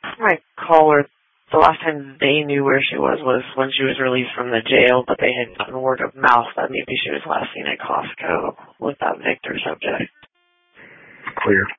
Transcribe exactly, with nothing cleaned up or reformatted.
My caller, the last time they knew where she was was when she was released from the jail, but they had gotten word of mouth that maybe she was last seen at Costco with that Victor subject. Clear.